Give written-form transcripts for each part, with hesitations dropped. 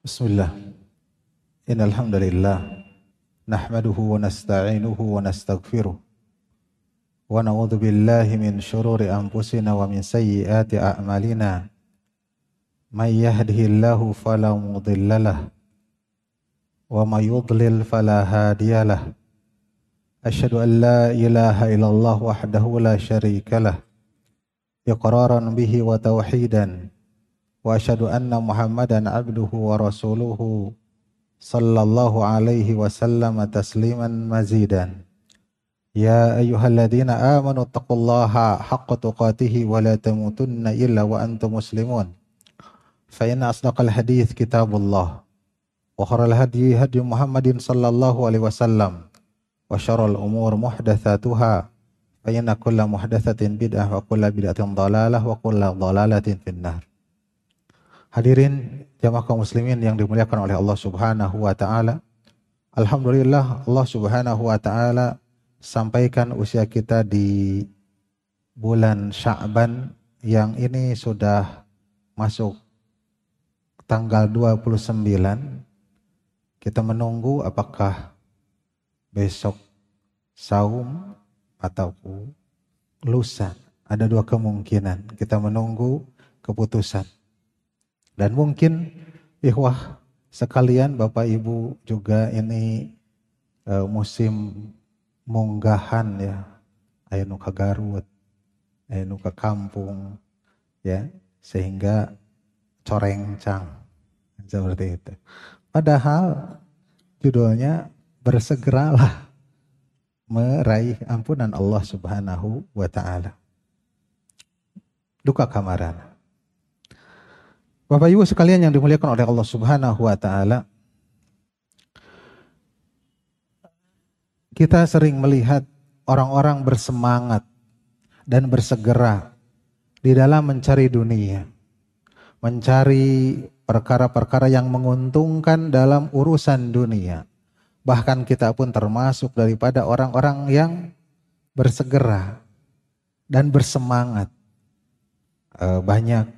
Bismillah. Innal hamdalillah nahmaduhu wa nasta'inuhu wa nastaghfiruh wa na'udzu billahi min shururi anfusina wa min sayyiati a'malina. May yahdihillahu fala mudhillalah wa may yudlil fala hadiyalah. Asyhadu an la ilaha illallah wahdahu la syarikalah iqraran bihi wa tauhidan. Wa asyhadu anna Muhammadan abduhu wa rasuluhu sallallahu alaihi wasallam tasliman mazidan. Ya ayyuhalladzina amanu taqullaha haqqa tuqatih wa la tamutunna illa wa antum muslimun. Fa inna asdaqal hadits kitabullah wa khairal hadyi hadyu Muhammadin sallallahu alaihi wasallam wa syarrul umur muhdatsatuha fa inna kulla muhdatsatin bid'ah wa kulla bid'atin dhalalah wa kulla dhalalatin finnar. Hadirin jamaah kaum muslimin yang dimuliakan oleh Allah Subhanahu wa taala. Alhamdulillah Allah Subhanahu wa taala sampaikan usia kita di bulan Sya'ban yang ini sudah masuk tanggal 29. Kita menunggu apakah besok saum atau lusa. Ada dua kemungkinan. Kita menunggu keputusan. Dan mungkin ikhwah sekalian, Bapak Ibu juga ini musim munggahan ya. Aya nu ka Garut, aya nu ka kampung ya, sehingga corencang seperti itu. Padahal judulnya bersegeralah meraih ampunan Allah Subhanahu wa taala. Duka kamarana. Bapak Ibu sekalian yang dimuliakan oleh Allah Subhanahu wa taala, kita sering melihat orang-orang bersemangat dan bersegera di dalam mencari dunia, mencari perkara-perkara yang menguntungkan dalam urusan dunia. Bahkan kita pun termasuk daripada orang-orang yang bersegera dan bersemangat. Banyak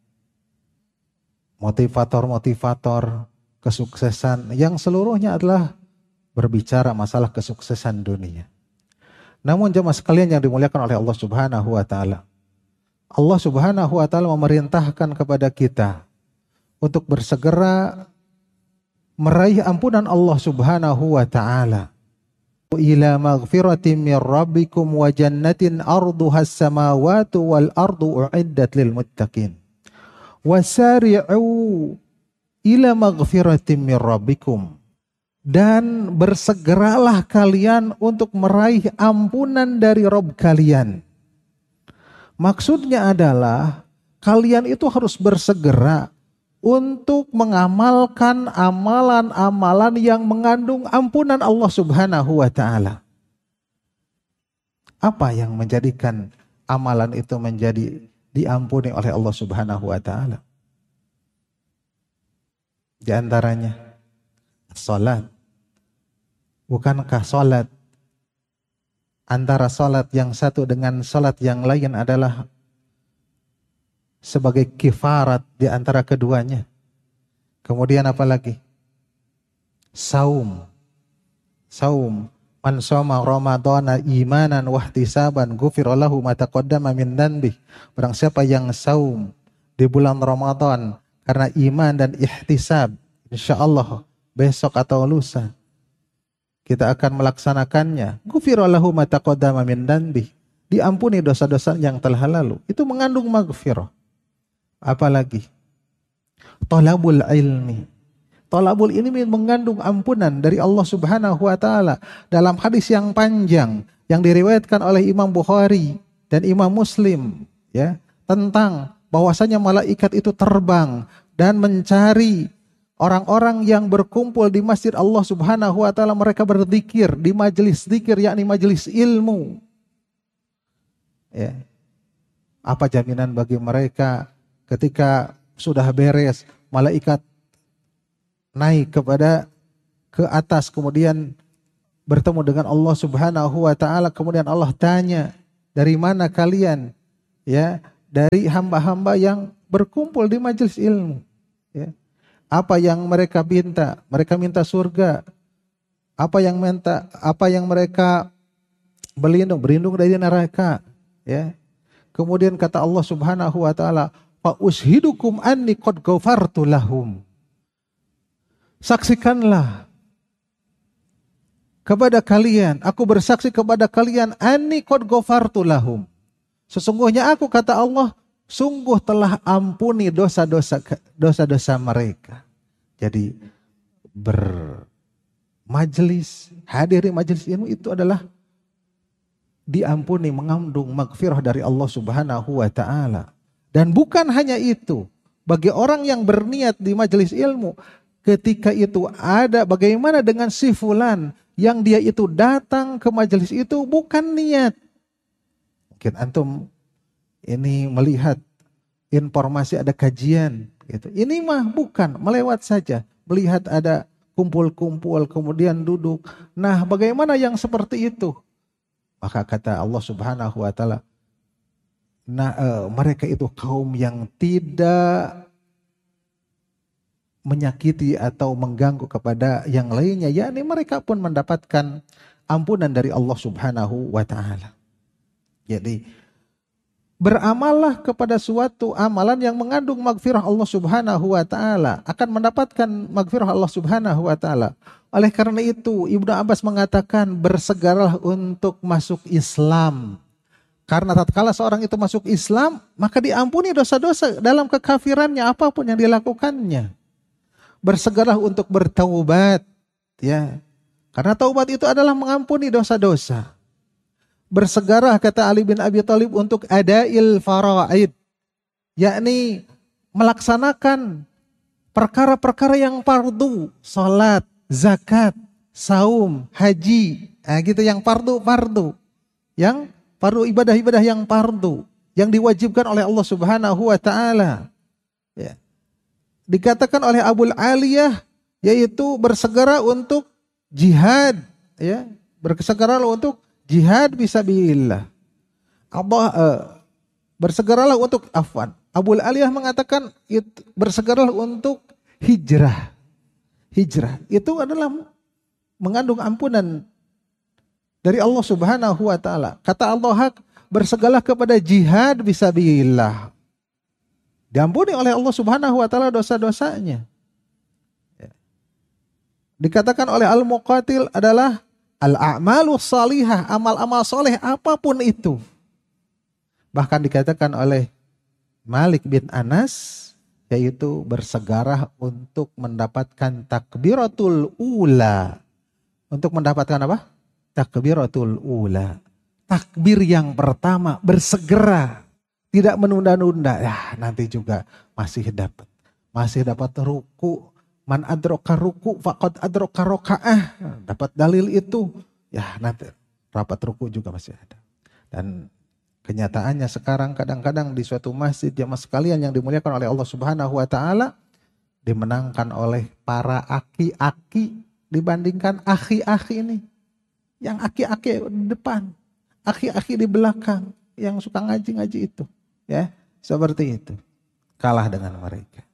motivator-motivator kesuksesan yang seluruhnya adalah berbicara masalah kesuksesan dunia. Namun jemaah sekalian yang dimuliakan oleh Allah Subhanahu wa taala, Allah Subhanahu wa taala memerintahkan kepada kita untuk bersegera meraih ampunan Allah Subhanahu wa taala. Ila maghfiratin min rabbikum wa jannatin arduhas samawati wal ardu uiddat lil muttaqin. Wasari'u ila maghfiratin min rabbikum, dan bersegeralah kalian untuk meraih ampunan dari Rabb kalian. Maksudnya adalah kalian itu harus bersegera untuk mengamalkan amalan-amalan yang mengandung ampunan Allah Subhanahu wa taala. Apa yang menjadikan amalan itu menjadi diampuni oleh Allah Subhanahu wa taala? Di antaranya salat. Bukankah salat, antara salat yang satu dengan salat yang lain adalah sebagai kifarat di antara keduanya? Kemudian apa lagi? Saum. Man shoma ramadhana imanan wahtisaban ghufira lahu ma taqaddama min dhanbi. Barang siapa yang saum di bulan Ramadan karena iman dan ihtisab, insyaallah besok atau lusa kita akan melaksanakannya. Ghufira lahu ma taqaddama min dhanbi. Diampuni dosa-dosa yang telah lalu. Itu mengandung maghfirah. Apalagi talabul ilmi. Talabul ini mengandung ampunan dari Allah Subhanahu wa taala. Dalam hadis yang panjang yang diriwayatkan oleh Imam Bukhari dan Imam Muslim ya, tentang bahwasanya malaikat itu terbang dan mencari orang-orang yang berkumpul di masjid Allah Subhanahu wa taala, mereka berzikir di majelis zikir, yakni majelis ilmu. Ya. Apa jaminan bagi mereka ketika sudah beres malaikat naik ke atas, kemudian bertemu dengan Allah Subhanahu wa taala, kemudian Allah tanya, "Dari mana kalian?" Ya, dari hamba-hamba yang berkumpul di majelis ilmu. Ya. Apa yang mereka minta? Mereka minta surga. Apa yang mereka berlindung dari neraka, ya. Kemudian kata Allah Subhanahu wa taala, "Fa ushidukum anni qad ghafartu lahum." Saksikanlah kepada kalian, aku bersaksi kepada kalian, anni qad ghafartu lahum. Sesungguhnya aku, kata Allah, sungguh telah ampuni dosa-dosa mereka. Jadi bermajelis, hadir di majelis ilmu itu adalah diampuni, mengandung magfirah dari Allah Subhanahu wa taala. Dan bukan hanya itu, bagi orang yang berniat di majelis ilmu, ketika itu ada bagaimana dengan si fulan yang dia itu datang ke majelis itu bukan niat. Mungkin antum ini melihat informasi ada kajian gitu. Ini mah bukan, melewat saja, melihat ada kumpul-kumpul kemudian duduk. Nah, bagaimana yang seperti itu? Maka kata Allah Subhanahu wa taala, mereka itu kaum yang tidak menyakiti atau mengganggu kepada yang lainnya, yakni mereka pun mendapatkan ampunan dari Allah Subhanahu wa taala. Jadi beramallah kepada suatu amalan yang mengandung magfirah Allah Subhanahu wa taala, akan mendapatkan magfirah Allah Subhanahu wa taala. Oleh karena itu Ibnu Abbas mengatakan, bersegeralah untuk masuk Islam. Karena tatkala seorang itu masuk Islam, maka diampuni dosa-dosa dalam kekafirannya apapun yang dilakukannya. Bersegeralah untuk bertaubat, ya. Karena taubat itu adalah mengampuni dosa-dosa. Bersegeralah, kata Ali bin Abi Thalib, untuk adail faraid, yakni melaksanakan perkara-perkara yang fardu, salat, zakat, saum, haji, gitu, yang fardu, yang fardu, ibadah-ibadah yang fardu, yang diwajibkan oleh Allah Subhanahu wa taala. Ya. Dikatakan oleh Abul Aliyah, yaitu bersegera untuk jihad, ya, bersegeralah untuk jihad fisabilillah. Bersegeralah untuk Abul Aliyah mengatakan bersegeralah untuk hijrah. Hijrah itu adalah mengandung ampunan dari Allah Subhanahu wa taala. Kata Allah, bersegeralah kepada jihad fisabilillah. Diampuni oleh Allah Subhanahu wa taala dosa-dosanya. Dikatakan oleh Al-Muqatil adalah al-a'malu salihah, amal-amal soleh apapun itu. Bahkan dikatakan oleh Malik bin Anas, yaitu bersegera untuk mendapatkan takbiratul ula. Untuk mendapatkan apa? Takbiratul ula. Takbir yang pertama, bersegera. Tidak menunda-nunda. Ya, nanti juga masih dapat. Masih dapat ruku. Man adroka ruku faqad adroka rokaah. Dapat dalil itu. Ya, nanti rapat ruku juga masih ada. Dan kenyataannya sekarang kadang-kadang di suatu masjid jamaah sekalian yang dimuliakan oleh Allah Subhanahu wa taala, dimenangkan oleh para aki-aki dibandingkan akhi-akhi ini. Yang aki-aki di depan, akhi-aki di belakang, yang suka ngaji-ngaji itu, ya, seperti itu. Kalah dengan mereka.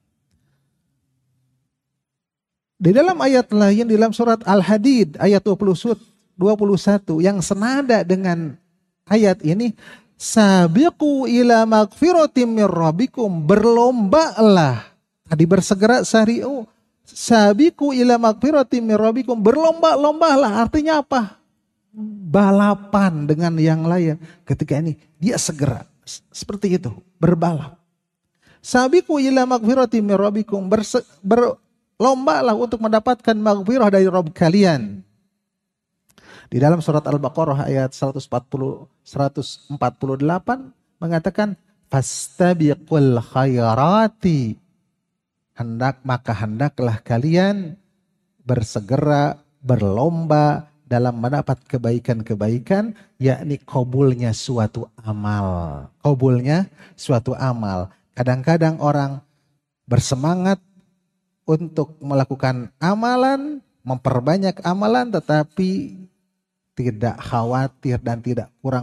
Di dalam ayat lain, di dalam surat Al-Hadid ayat 21 yang senada dengan ayat ini, sabiqu ila magfiratim mir rabbikum, berlombalah. Tadi bersegera sari'u, sabiqu ila magfiratim mir rabbikum, berlomba-lombalah. Artinya apa? Balapan dengan yang lain. Ketika ini dia segera, seperti itu, berbalap. Sabiqu ila magfiratim mir rabbikum, berlombalah untuk mendapatkan magfirah dari Rabb kalian. Di dalam surat Al-Baqarah ayat 148 mengatakan fastabiqul khairati, hendaklah kalian bersegera, berlomba dalam mendapat kebaikan-kebaikan, yakni qabulnya suatu amal. Qabulnya suatu amal. Kadang-kadang orang bersemangat untuk melakukan amalan, memperbanyak amalan, tetapi tidak khawatir dan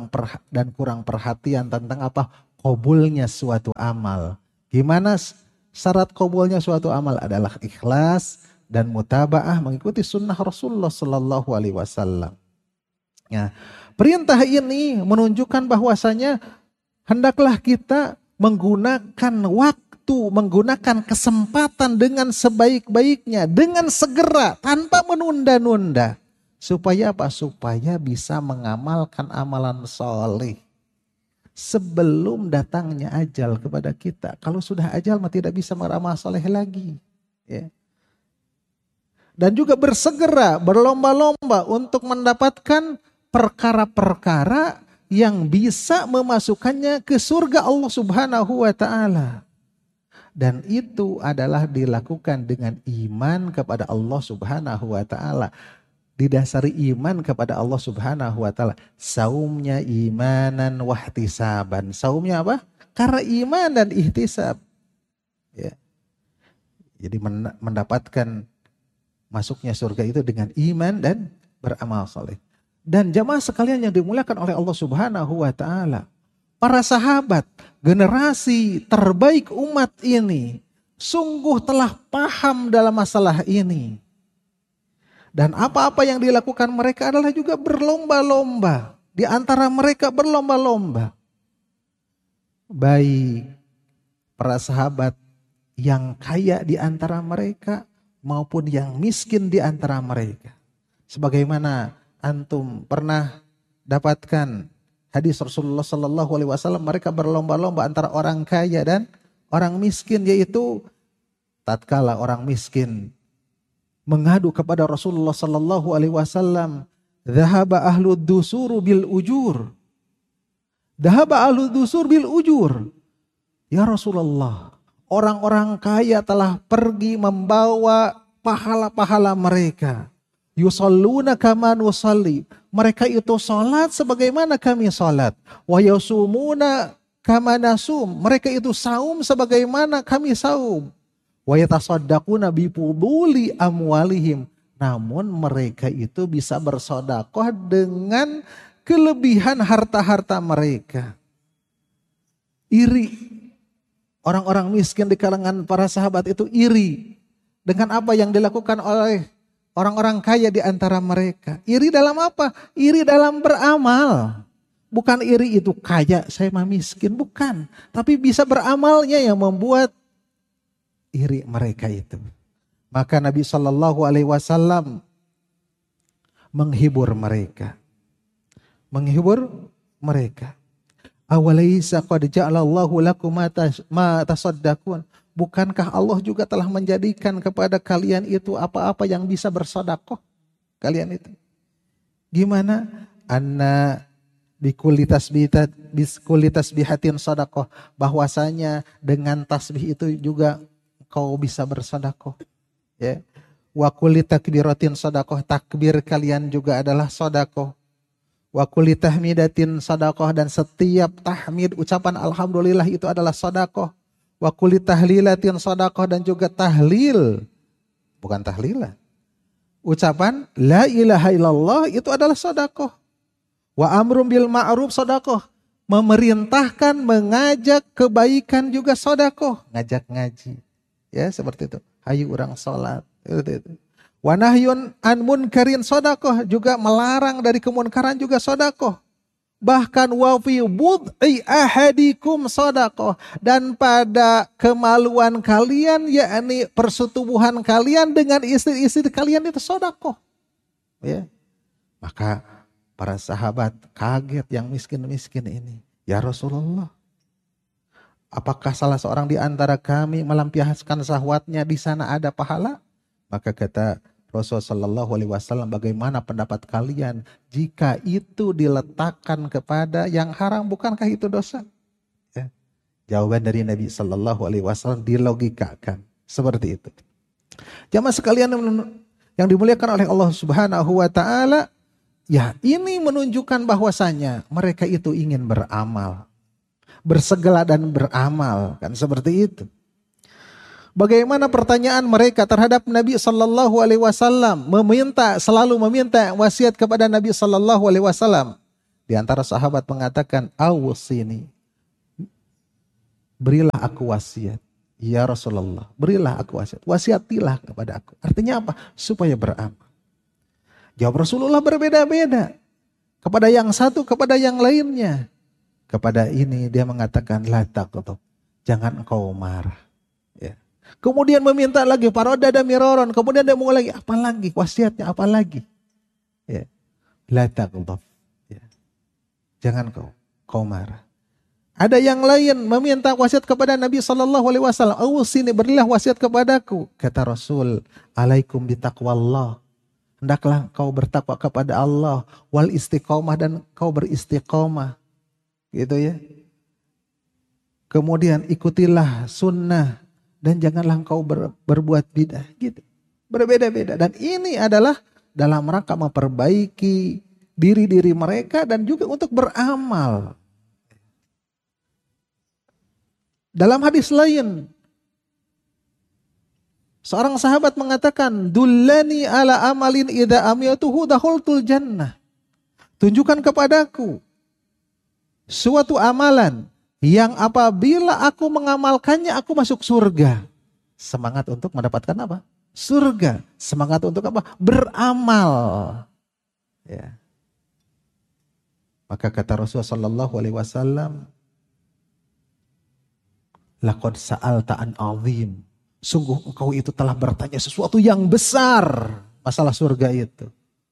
kurang perhatian tentang apa? Qabulnya suatu amal. Gimana Syarat qabulnya suatu amal adalah ikhlas dan mutabaah mengikuti sunnah Rasulullah Sallallahu Alaihi Wasallam. Ya, perintah ini menunjukkan bahwasanya hendaklah kita menggunakan waktu, menggunakan kesempatan dengan sebaik-baiknya, dengan segera, tanpa menunda-nunda. Supaya apa? Supaya bisa mengamalkan amalan soleh sebelum datangnya ajal kepada kita. Kalau sudah ajal mah tidak bisa beramal soleh lagi. Ya. Dan juga bersegera, berlomba-lomba untuk mendapatkan perkara-perkara yang bisa memasukkannya ke surga Allah Subhanahu wa Ta'ala. Dan itu adalah dilakukan dengan iman kepada Allah Subhanahu wa Ta'ala. Didasari iman kepada Allah Subhanahu wa Ta'ala. Saumnya imanan wahtisaban. Saumnya apa? Karena iman dan ihtisab. Ya. Jadi mendapatkan masuknya surga itu dengan iman dan beramal soleh. Dan jamaah sekalian yang dimuliakan oleh Allah Subhanahu wa Ta'ala. Para sahabat, generasi terbaik umat ini sungguh telah paham dalam masalah ini. Dan apa-apa yang dilakukan mereka adalah juga berlomba-lomba. Di antara mereka berlomba-lomba. Baik para sahabat yang kaya di antara mereka maupun yang miskin di antara mereka. Sebagaimana antum pernah dapatkan hadis Rasulullah Sallallahu Alaihi Wasallam, mereka berlomba-lomba antara orang kaya dan orang miskin, yaitu tatkala orang miskin mengadu kepada Rasulullah Sallallahu Alaihi Wasallam, "Dhahaba ahlu dusur bil ujur." Dhahaba ahlu dusur bil ujur. Ya Rasulullah, orang-orang kaya telah pergi membawa pahala-pahala mereka. Yusalluna kama nusalli. Mereka itu salat sebagaimana kami salat. Wa yasumuna kama nasum. Mereka itu saum sebagaimana kami saum. Wa yatasaddaquna bifuduli amwalihim. Namun mereka itu bisa bersedekah dengan kelebihan harta-harta mereka. Iri. Orang-orang miskin di kalangan para sahabat itu iri dengan apa yang dilakukan oleh orang-orang kaya di antara mereka. Iri dalam apa? Iri dalam beramal. Bukan iri itu kaya, saya mah miskin. Bukan. Tapi bisa beramalnya yang membuat iri mereka itu. Maka Nabi Sallallahu Alaihi Wasallam menghibur mereka. Menghibur mereka. Awalaysa qad ja'alallahu lakum ma tasaddaqun. Bukankah Allah juga telah menjadikan kepada kalian itu apa-apa yang bisa bersedekah? Kalian itu. Gimana? Anna bikulli tasbihatin sedekah. Bahwasanya dengan tasbih itu juga kau bisa bersedekah. Ya. Wa kulli takbiratin sedekah. Takbir kalian juga adalah sedekah. Wa kulli tahmidatin sedekah, dan setiap tahmid ucapan alhamdulillah itu adalah sedekah. Wa kulli tahlilatin sedekah, dan juga tahlil bukan tahlilah. Ucapan la ilaha illallah itu adalah sedekah. Wa amrum bil ma'ruf sedekah. Memerintahkan, mengajak kebaikan juga sedekah. Ngajak ngaji. Ya, seperti itu. Hayu orang salat. Itu. Wa nahyun an munkarin sedekah, juga melarang dari kemunkaran juga sedekah. Bahkan wa fi bud'i ahadikum sedekah, dan pada kemaluan kalian, yakni persetubuhan kalian dengan istri-istri kalian itu sedekah. Ya. Maka para sahabat kaget yang miskin-miskin ini. Ya Rasulullah, apakah salah seorang di antara kami melampiaskan syahwatnya di sana ada pahala? Maka kata Rasulullah Sallallahu Alaihi Wasallam, bagaimana pendapat kalian jika itu diletakkan kepada yang haram, bukankah itu dosa? Ya. Jawaban dari Nabi Sallallahu Alaihi Wasallam dilogikakan seperti itu. Jamaah sekalian yang dimuliakan oleh Allah Subhanahu Wa Taala, ya ini menunjukkan bahwasanya mereka itu ingin beramal, bersegala dan beramal, kan seperti itu. Bagaimana pertanyaan mereka terhadap Nabi Sallallahu Alaihi Wasallam, selalu meminta wasiat kepada Nabi Sallallahu Alaihi Wasallam. Di antara sahabat mengatakan, awsini, berilah aku wasiat. Ya Rasulullah, berilah aku wasiat. Wasiatilah kepada aku. Artinya apa? Supaya beramal. Jawab Rasulullah berbeda-beda. Kepada yang satu, kepada yang lainnya. Kepada ini dia mengatakan, la taqdab. Jangan engkau marah. Ya. Kemudian meminta lagi, faradada miraron. Kemudian dia mau lagi, apa lagi? Wasiatnya apa lagi? Ya. La taqdab. Ya. Jangan kau marah. Ada yang lain meminta wasiat kepada Nabi SAW. Awsini, berilah wasiat kepadaku. Kata Rasul, alaikum bitaqwallah. Hendaklah kau bertakwa kepada Allah. Wal istiqomah, dan kau beristiqomah. Gitu ya. Kemudian ikutilah sunnah. Dan janganlah kau berbuat bidah. Gitu. Berbeda-beda. Dan ini adalah dalam rangka memperbaiki diri-diri mereka. Dan juga untuk beramal. Dalam hadis lain, seorang sahabat mengatakan, dullani ala amalin idza amiyatuhu dakhultul jannah. Tunjukkan kepadaku suatu amalan yang apabila aku mengamalkannya aku masuk surga. Semangat untuk mendapatkan apa? Surga. Semangat untuk apa? Beramal. Ya. Maka kata Rasulullah sallallahu alaihi wasallam, laqad sa'alta an azim. Sungguh engkau itu telah bertanya sesuatu yang besar. Masalah surga itu.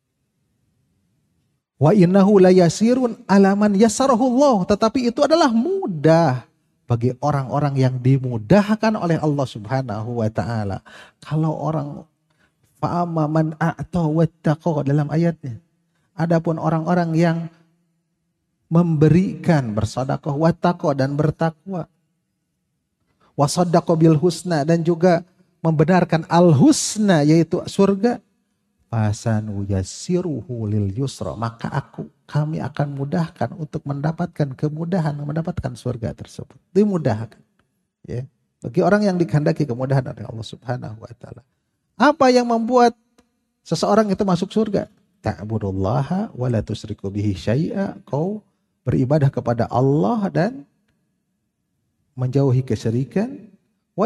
Wa innahu la yasirun alaman yasarahullah. Tetapi itu adalah mudah bagi orang-orang yang dimudahkan oleh Allah subhanahu wa ta'ala. Kalau orang fa'ama man a'ta wattaqa dalam ayatnya. Adapun orang-orang yang memberikan bersedekah wattaqa dan bertakwa. Wasaddaqa bil husna, dan juga membenarkan al husna yaitu surga. Fasanu yassiruhu lil yusra, maka kami akan mudahkan untuk mendapatkan kemudahan, mendapatkan surga tersebut. Dimudahkan. Ya. Bagi orang yang dikehendaki kemudahan oleh Allah Subhanahu wa taala. Apa yang membuat seseorang itu masuk surga? Ta'budullaha wa la tusyriku bihi syai'a. Kau beribadah kepada Allah dan menjauhi kesyirikan, wa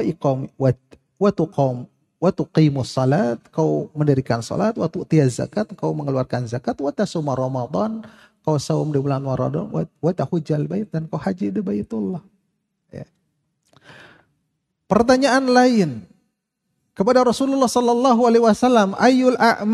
tuqimus salat, kau mendirikan salat, wa tu'tiyaz zakat, kau mengeluarkan zakat, wa tasuma Ramadan, kau saum di bulan Ramadan, wa tahujjal bait, dan kau haji di Baitullah. Ya. Pertanyaan lain kepada Rasulullah sallallahu alaihi wasallam, ayul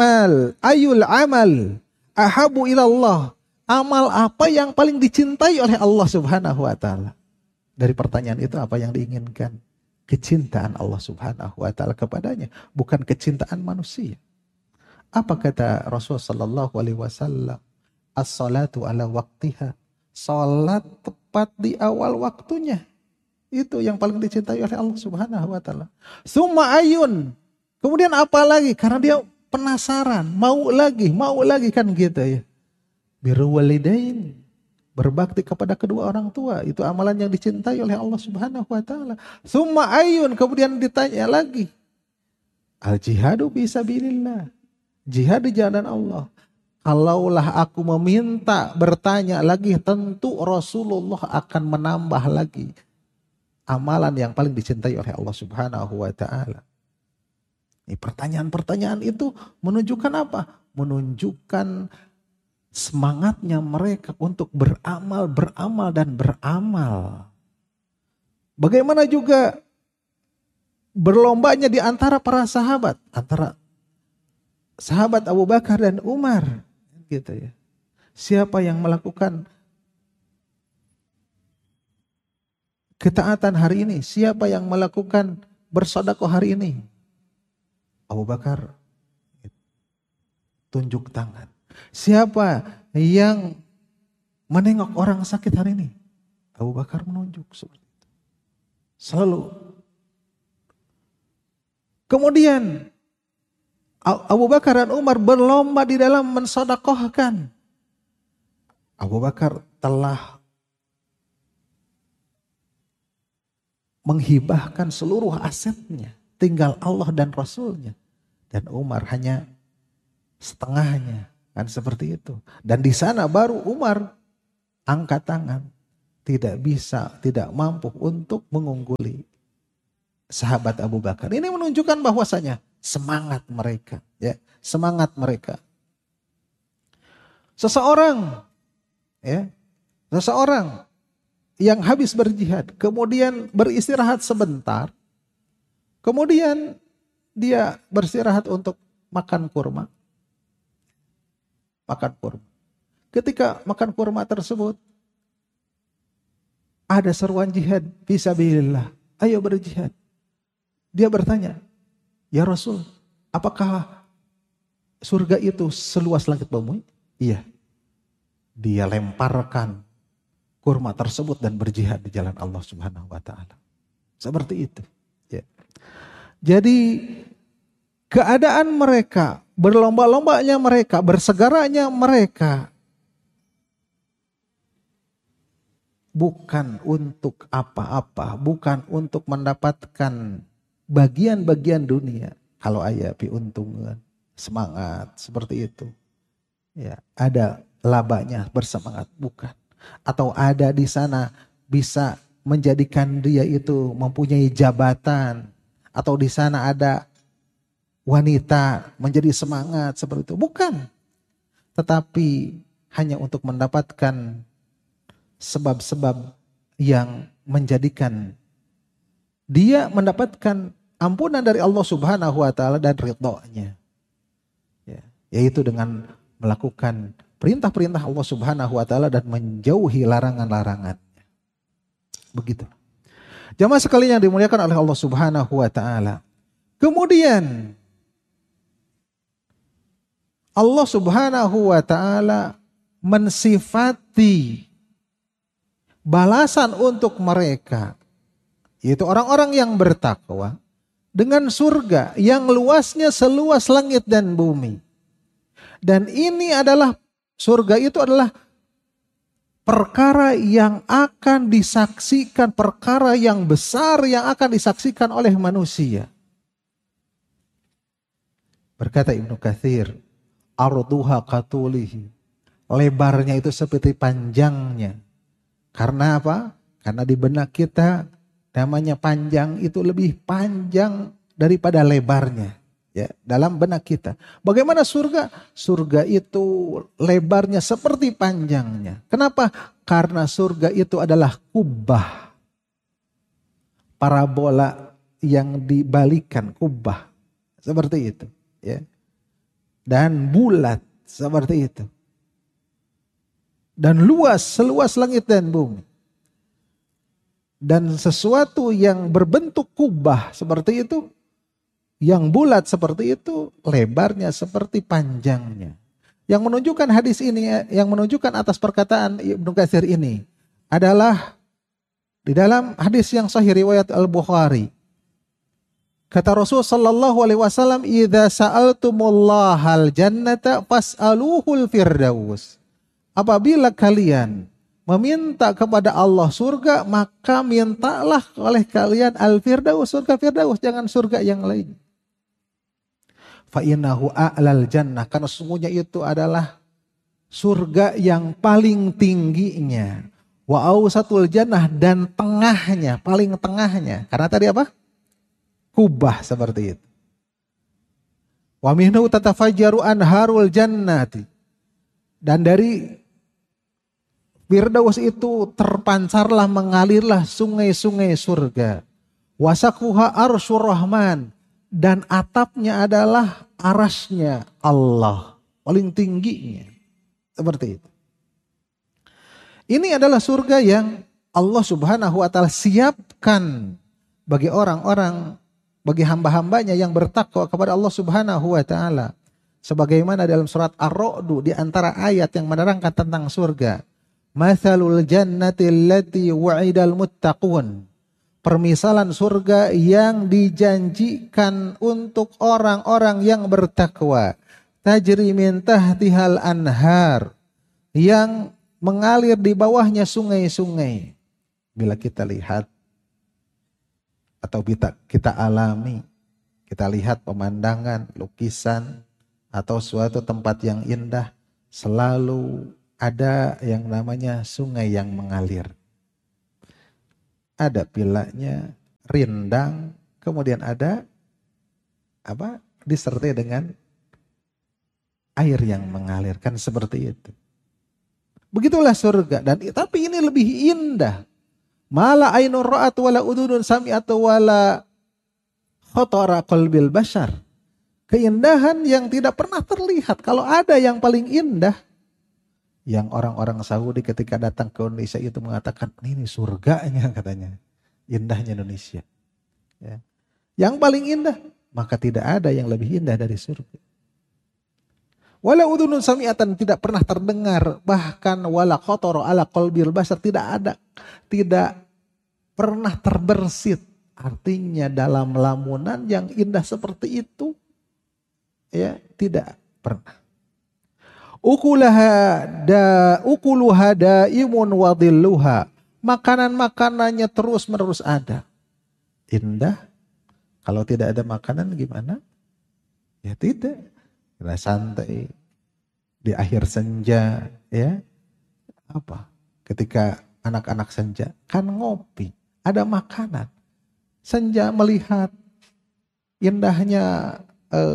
amal ahabu ilallah. Amal apa yang paling dicintai oleh Allah Subhanahu wa taala? Dari pertanyaan itu apa yang diinginkan? Kecintaan Allah Subhanahu wa taala kepadanya, bukan kecintaan manusia. Apa kata Rasul sallallahu alaihi wasallam? As-salatu ala waqtiha. Salat tepat di awal waktunya. Itu yang paling dicintai oleh Allah Subhanahu wa taala. Summa ayun. Kemudian apa lagi? Karena dia penasaran, mau lagi kan gitu ya. Birrul walidain. Berbakti kepada kedua orang tua. Itu amalan yang dicintai oleh Allah Subhanahu wa ta'ala. Summa ayun. Kemudian ditanya lagi. Al jihadu fisabilillah. Jihad di jalan Allah. Kalaulah aku meminta bertanya lagi, tentu Rasulullah akan menambah lagi amalan yang paling dicintai oleh Allah Subhanahu wa ta'ala. Ini pertanyaan-pertanyaan itu menunjukkan apa? Menunjukkan semangatnya mereka untuk beramal. Bagaimana juga berlombanya di antara para sahabat. Antara sahabat Abu Bakar dan Umar. Gitu ya. Siapa yang melakukan ketaatan hari ini? Siapa yang melakukan bersedekah hari ini? Abu Bakar tunjuk tangan. Siapa yang menengok orang sakit hari ini? Abu Bakar menunjuk seperti itu. Selalu. Kemudian Abu Bakar dan Umar berlomba di dalam mensedekahkan. Abu Bakar telah menghibahkan seluruh asetnya. Tinggal Allah dan Rasulnya. Dan Umar hanya setengahnya. Kan seperti itu. Dan di sana baru Umar angkat tangan. Tidak bisa, tidak mampu untuk mengungguli sahabat Abu Bakar. Ini menunjukkan bahwasanya semangat mereka, ya, semangat mereka. Seseorang, ya, seseorang yang habis berjihad, kemudian beristirahat sebentar, kemudian dia beristirahat untuk makan kurma. Makan kurma. Ketika makan kurma tersebut, ada seruan jihad, fisabilillah, ayo berjihad. Dia bertanya, ya Rasul, apakah surga itu seluas langit bumi? Iya. Dia lemparkan kurma tersebut dan berjihad di jalan Allah Subhanahu wa taala. Seperti itu. Ya. Jadi keadaan mereka, berlomba-lombanya mereka, bersegaranya mereka bukan untuk apa-apa, bukan untuk mendapatkan bagian-bagian dunia. Kalau ayah piuntungan, semangat seperti itu. Ya, ada labanya bersemangat, bukan. Atau ada di sana bisa menjadikan dia itu mempunyai jabatan, atau di sana ada wanita menjadi semangat seperti itu, bukan. Tetapi hanya untuk mendapatkan sebab-sebab yang menjadikan dia mendapatkan ampunan dari Allah Subhanahu wa taala dan ridhonya. Ya, yaitu dengan melakukan perintah-perintah Allah Subhanahu wa taala dan menjauhi larangan-larangannya. Begitu. Jamaah sekalian yang dimuliakan oleh Allah Subhanahu wa taala. Kemudian Allah Subhanahu wa taala mensifati balasan untuk mereka, yaitu orang-orang yang bertakwa, dengan surga yang luasnya seluas langit dan bumi. Dan ini adalah, surga itu adalah perkara yang akan disaksikan, perkara yang besar yang akan disaksikan oleh manusia. Berkata Ibnu Katsir, arduha qatulihi, lebarnya itu seperti panjangnya. Karena apa? Karena di benak kita namanya panjang itu lebih panjang daripada lebarnya. Ya, dalam benak kita. Bagaimana surga? Surga itu lebarnya seperti panjangnya. Kenapa? Karena surga itu adalah kubah. Parabola yang dibalikan, kubah. Seperti itu. Ya. Dan bulat seperti itu. Dan luas, seluas langit dan bumi. Dan sesuatu yang berbentuk kubah seperti itu, yang bulat seperti itu, lebarnya seperti panjangnya. Yang menunjukkan hadis ini, yang menunjukkan atas perkataan Ibnu Katsir ini adalah di dalam hadis yang sahih riwayat Al-Bukhari. Kata Rasul sallallahu alaihi wasallam, "Idza sa'altumullahal jannata fas'aluhul firdaus." Apabila kalian meminta kepada Allah surga, maka mintalah oleh kalian al-firdaus, surga firdaus, jangan surga yang lain. Fa innahu a'lal jannah, karena sesungguhnya itu adalah surga yang paling tingginya. Wa ausatul jannah, dan tengahnya, paling tengahnya. Karena tadi apa? Kubah seperti itu. Wa minhu tatafajjaru anharul jannati, dan dari Firdaus itu terpancarlah, mengalirlah sungai-sungai surga. Wasakuha arsyur rahman, dan atapnya adalah arasnya Allah, paling tingginya. Seperti itu. Ini adalah surga yang Allah Subhanahu wa taala siapkan bagi orang-orang, bagi hamba-hambanya yang bertakwa kepada Allah Subhanahu wa taala. Sebagaimana dalam surat Ar-Ra'd, di antara ayat yang menerangkan tentang surga. Mathalul jannati allati wa'idal muttaqun. Permisalan surga yang dijanjikan untuk orang-orang yang bertakwa. Tajri min tahtihal anhar, yang mengalir di bawahnya sungai-sungai. Bila kita lihat atau kita alami, kita lihat pemandangan, lukisan atau suatu tempat yang indah, selalu ada yang namanya sungai yang mengalir. Ada pilanya, rindang, kemudian ada disertai dengan air yang mengalir, kan seperti itu. Begitulah surga, dan tapi ini lebih indah. Mala ainur ra'at wala udhunun sami'at wala khatara qalbil bashar. Keindahan yang tidak pernah terlihat. Kalau ada yang paling indah, yang orang-orang Saudi ketika datang ke Indonesia itu mengatakan, ini surganya katanya. Indahnya Indonesia. Ya. Yang paling indah, maka tidak ada yang lebih indah dari surga. Wala udhunun sami'atan, tidak pernah terdengar, bahkan wala khatara ala qalbil bashar, tidak pernah terbersit. Artinya dalam lamunan yang indah seperti itu, ya tidak pernah. Ukuluha daimun wa dhilluha, makanan-makanannya terus menerus ada. Indah. Kalau tidak ada makanan gimana? Ya tidak. Kita santai di akhir senja, ya. Apa? Ketika anak-anak senja kan ngopi, ada makanan. Senja melihat indahnya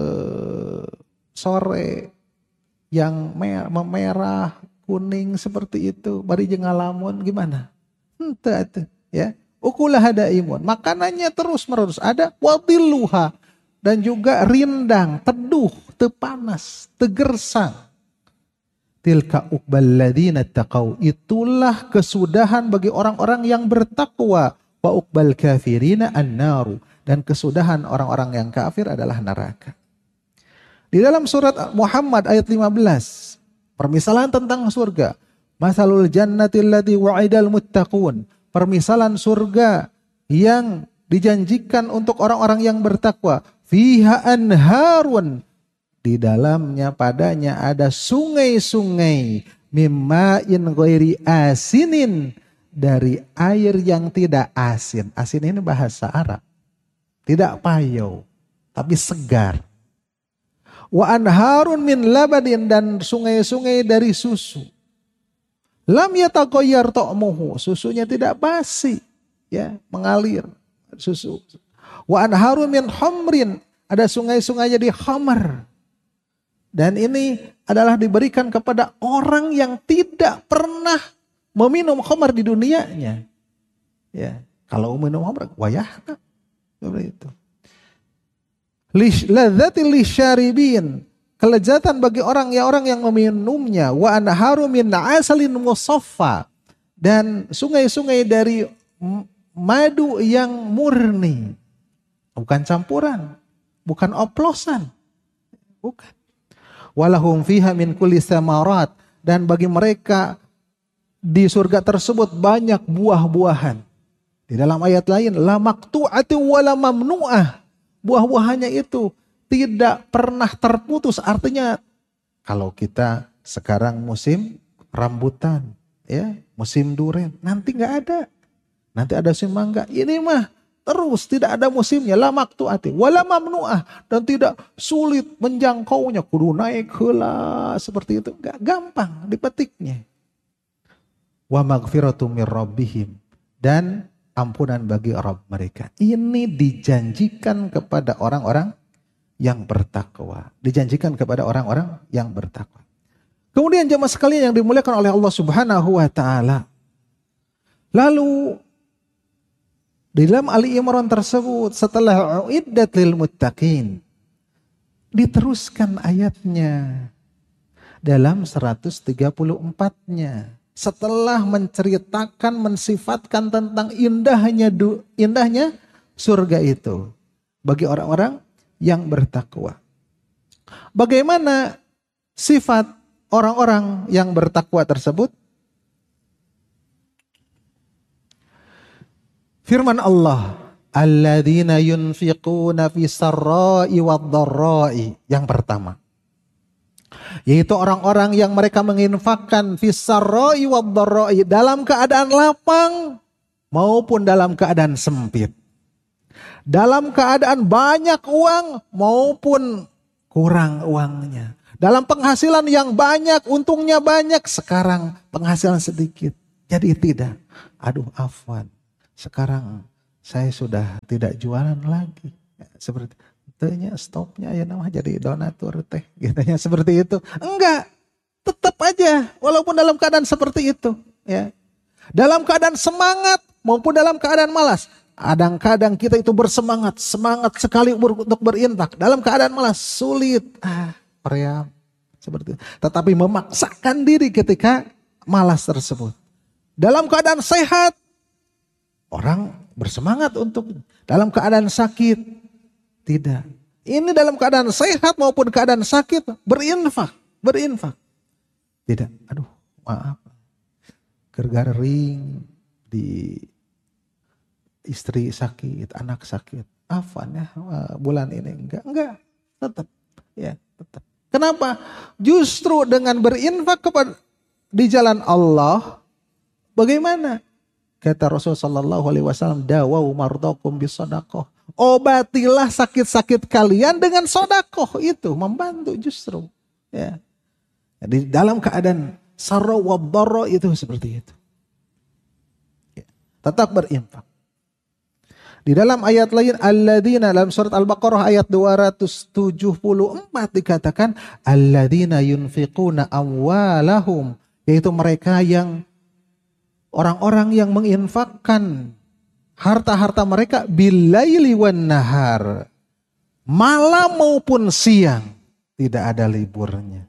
sore yang memerah, kuning seperti itu, bari jeung ngalamun gimana? Henteu atuh, ya. Ukulah daimun, makanannya terus menerus ada, wadilluha, dan juga rindang, teduh, tepanas, tegersang. Tilka uqbal ladzina taqau, itulah kesudahan bagi orang-orang yang bertakwa. Wa uqbal kafirina annaru, dan kesudahan orang-orang yang kafir adalah neraka. Di dalam surat Muhammad ayat 15, permisalan tentang surga. Masalul jannati allati wa'idal muttaqun, permisalan surga yang dijanjikan untuk orang-orang yang bertakwa. Fiha anharun, di dalamnya padanya ada sungai-sungai, mimma'in ghairi asinin, dari air yang tidak asin. Asin ini bahasa Arab. Tidak payau, tapi segar. Wa anharun min labadin, dan sungai-sungai dari susu. Lam yataghayyar ta'muhu, susunya tidak basi, ya, mengalir susu. Wa anharun min khamrin, ada sungai-sungainya di khamar. Dan ini adalah diberikan kepada orang yang tidak pernah meminum khamar di dunianya. Ya, kalau minum khamar, wayahna. Seperti itu. Ladzatil lisyaribin, kelezatan bagi orang yang meminumnya. Wa anharu min asalin musaffa, dan sungai-sungai dari madu yang murni, bukan campuran, bukan oplosan, bukan. Walahum fiha min kulli samarat, dan bagi mereka di surga tersebut banyak buah-buahan. Di dalam ayat lain, la maqtu'ati wa la mamnu'ah, buah-buahannya itu tidak pernah terputus. Artinya kalau kita sekarang musim rambutan, ya, musim durian, nanti nggak ada. Nanti ada musim mangga. Ini mah terus tidak ada musimnya. La maqtu'ati wala mamnu'ah, dan tidak sulit menjangkaunya. Kudu naik heula seperti itu. Enggak, gampang dipetiknya. Wa maghfiratum mir rabbihim, dan ampunan bagi Rabb mereka. Ini dijanjikan kepada orang-orang yang bertakwa. Dijanjikan kepada orang-orang yang bertakwa. Kemudian jemaah sekalian yang dimuliakan oleh Allah Subhanahu wa taala. Lalu di dalam Ali Imran tersebut, setelah uiddat lil muttaqin, diteruskan ayatnya dalam 134-nya. Setelah menceritakan, mensifatkan tentang indahnya surga itu bagi orang-orang yang bertakwa. Bagaimana sifat orang-orang yang bertakwa tersebut? Firman Allah, alladzina yunfiquna fi sarra'i wad-dharra'i, yang pertama, yaitu orang-orang yang mereka menginfakkan fi sarra'i wad-dharra'i, dalam keadaan lapang maupun dalam keadaan sempit, dalam keadaan banyak uang maupun kurang uangnya, dalam penghasilan yang banyak, untungnya banyak, sekarang penghasilan sedikit, jadi tidak, aduh afwan, sekarang saya sudah tidak jualan lagi. Seperti tanya stopnya ya nama jadi donatur teh gitu ya, seperti itu. Enggak, tetap aja walaupun dalam keadaan seperti itu ya. Dalam keadaan semangat maupun dalam keadaan malas. Kadang-kadang kita itu semangat sekali untuk berinfak. Dalam keadaan malas sulit. Periam seperti itu. Tetapi memaksakan diri ketika malas tersebut. Dalam keadaan sehat orang bersemangat untuk, dalam keadaan sakit tidak. Ini dalam keadaan sehat maupun keadaan sakit berinfak. Tidak. Aduh, maaf. Gara-gara ring di istri sakit, anak sakit. Afan ya bulan ini enggak. Tetap ya, tetap. Kenapa? Justru dengan berinfak kepada di jalan Allah, bagaimana? Kata Rasulullah sallallahu alaihi wasallam, dawau mardakum bisadaqah. Obatilah sakit-sakit kalian dengan sedekah, itu membantu justru. Ya. Jadi dalam keadaan sarra wa dharra itu seperti itu. Ya. Tetap berinfak. Di dalam ayat lain alladzina, dalam surat Al-Baqarah ayat 274 dikatakan alladzina yunfiquna amwalahum, yaitu mereka yang orang-orang yang menginfakkan harta-harta mereka bilaili wan nahar, malam maupun siang, tidak ada liburnya.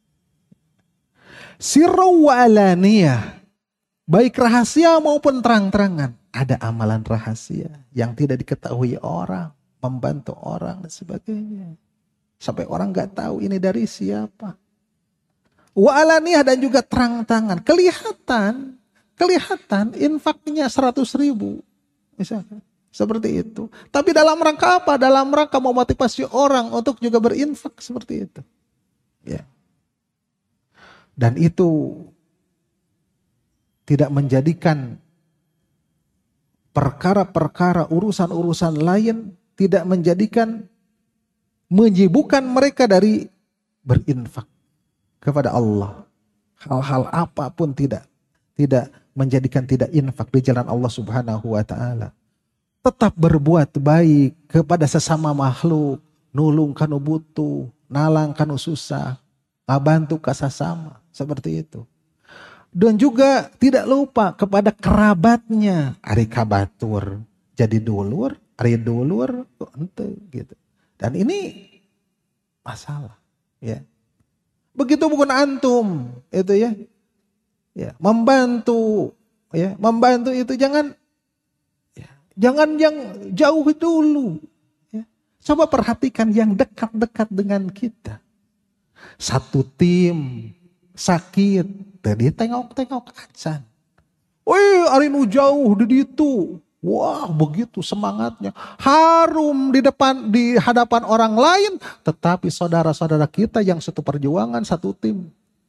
Sirra wa alaniyah, baik rahasia maupun terang-terangan, ada amalan rahasia yang tidak diketahui orang, membantu orang dan sebagainya. Sampai orang gak tahu ini dari siapa. Wa alaniyah, dan juga terang-terangan, kelihatan infaknya 100.000 misalkan, seperti itu. Tapi dalam rangka apa? Dalam rangka memotivasi orang untuk juga berinfak seperti itu. Ya. Dan itu tidak menjadikan perkara-perkara, urusan-urusan lain, tidak menjadikan, menyibukkan mereka dari berinfak kepada Allah. Hal-hal apapun tidak menjadikan tidak infak di jalan Allah Subhanahu wa taala. Tetap berbuat baik kepada sesama makhluk, nulung kanu butuh, nalang kanu susah, ngabantu ka sasama, seperti itu. Dan juga tidak lupa kepada kerabatnya, ari kabatur jadi dulur, ari dulur ente gitu. Dan ini masalah, ya. Begitu bukan antum, itu ya. Ya, membantu itu jangan yang jauh dulu. Ya. Coba perhatikan yang dekat-dekat dengan kita. Satu tim sakit, tadi tengok acan. Wih, ari nu jauh di ditu. Wah, begitu semangatnya. Harum di hadapan orang lain, tetapi saudara-saudara kita yang satu perjuangan, satu tim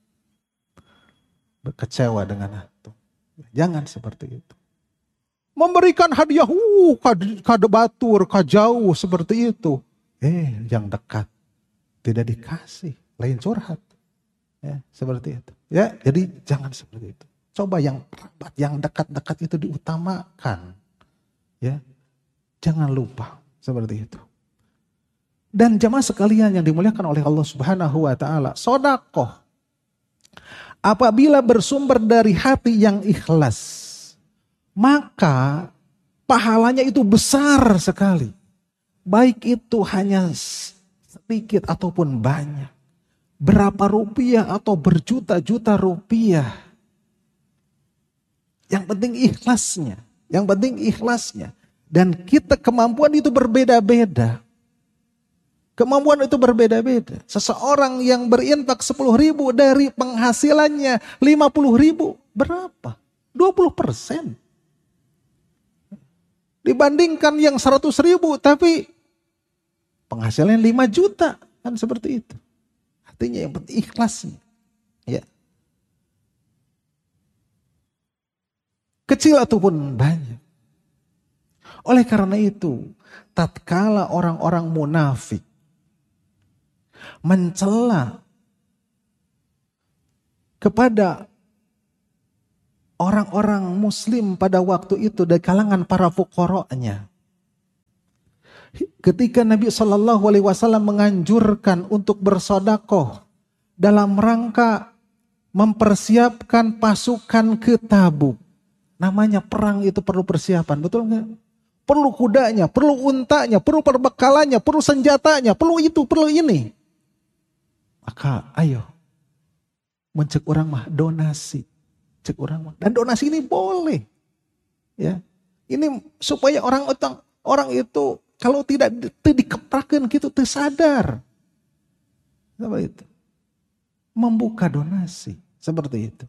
kecewa dengan itu. Jangan seperti itu. Memberikan hadiah kade batur, jauh seperti itu. Yang dekat tidak dikasih, lain curhat. Ya, seperti itu. Ya, jadi jangan seperti itu. Coba yang kerabat, yang dekat-dekat itu diutamakan. Ya. Jangan lupa seperti itu. Dan jamaah sekalian yang dimuliakan oleh Allah Subhanahu wa taala, sedekah apabila bersumber dari hati yang ikhlas, maka pahalanya itu besar sekali. Baik itu hanya sedikit ataupun banyak. Berapa rupiah atau berjuta-juta rupiah. Yang penting ikhlasnya. Dan kita kemampuan itu berbeda-beda. Seseorang yang berinfak 10.000 dari penghasilannya 50.000, berapa? 20%. Dibandingkan yang 100.000 tapi penghasilannya 5 juta. Kan seperti itu. Artinya yang penting ikhlasnya. Ya. Kecil ataupun banyak. Oleh karena itu, tatkala orang-orang munafik mencela kepada orang-orang muslim pada waktu itu dari kalangan para fuqara'nya, Ketika Nabi Shallallahu Alaihi Wasallam menganjurkan untuk bersodakoh dalam rangka mempersiapkan pasukan ke Tabuk. Namanya perang itu perlu persiapan, betul nggak? Perlu kudanya, perlu untanya, perlu perbekalannya, perlu senjatanya, perlu itu, perlu ini. Maka ayo, mencek orang mah donasi, cek orang mah. Dan donasi ini boleh, ya. Ini supaya orang itu kalau tidak dikeprakan gitu, tersadar. Seperti itu. Membuka donasi. Seperti itu.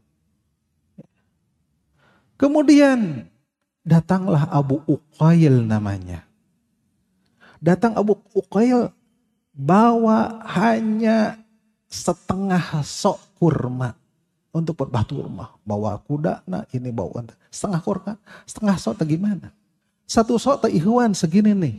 Kemudian datanglah Abu Uqail namanya. Datang Abu Uqail bawa hanya setengah sok kurma. Untuk berbatu rumah. Bawa kuda, nah ini bawa setengah kurma. Setengah sok gimana? Satu sok ihwan segini nih.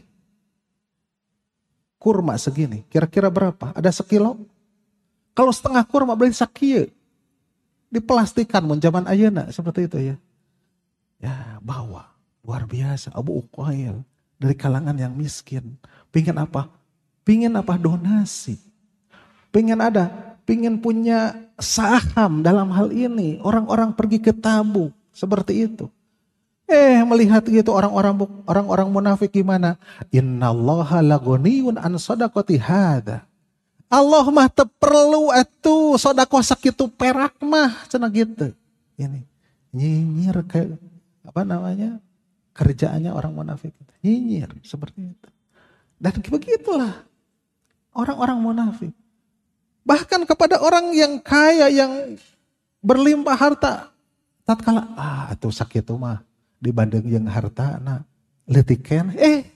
Kurma segini. Kira-kira berapa? Ada sekilo? Kalau setengah kurma berarti sakieu. Diplastikan zaman ayeuna seperti itu ya. Ya bawa. Luar biasa. Abu Uqail. Dari kalangan yang miskin. Pengen apa? Pengen apa? Donasi. Pengen punya saham dalam hal ini. Orang-orang pergi ke Tabuk. Seperti itu. Melihat gitu orang-orang munafik gimana? Innallaha laghaniyun an shadaqati hadza. Allah mah teu perlu atuh sedekah sakitu perak mah cenah gitu. Ini nyinyir kayak apa namanya? Kerjaannya orang munafik. Nyinyir seperti itu. Dan begitulah orang-orang munafik. Bahkan kepada orang yang kaya yang berlimpah harta, tatkala atuh sakitu mah dibanding yang harta nah letiken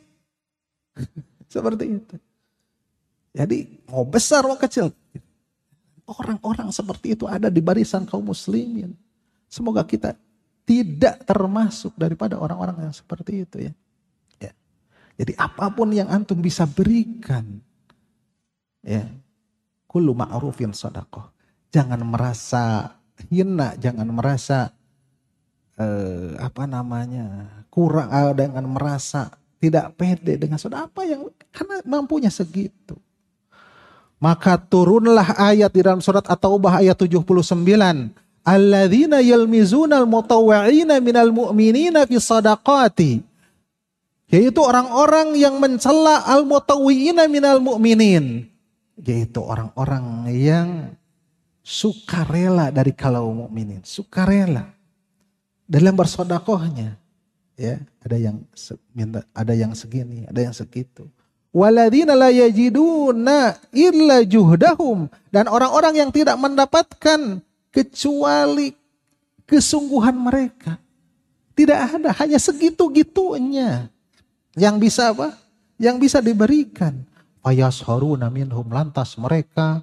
seperti itu. Jadi mau besar mau kecil, orang-orang seperti itu ada di barisan kaum muslimin. Semoga kita tidak termasuk daripada orang-orang yang seperti itu ya. Jadi apapun yang antum bisa berikan, ya, kullu ma'rufin shadaqah. Jangan merasa hina, jangan merasa kurang, dengan merasa tidak pede dengan saudara apa yang karena mampunya segitu. Maka turunlah ayat di dalam surat At-Taubah ayat 79. Alladzina yalmizunal mutawwi'ina minal mu'minina fi shadaqati. Yaitu orang-orang yang mencela al-mutawwi'ina minal mu'minin. Yaitu orang-orang yang sukarela dari kaum mukminin, sukarela dalam bersedekahnya. Ya, ada yang minta, ada yang segini, ada yang segitu. Waladina la yajiduna illa juhdahum, dan orang-orang yang tidak mendapatkan kecuali kesungguhan mereka. Tidak ada, hanya segitu-gitunya yang bisa apa? Yang bisa diberikan. Fayasharuna minhum, lantas mereka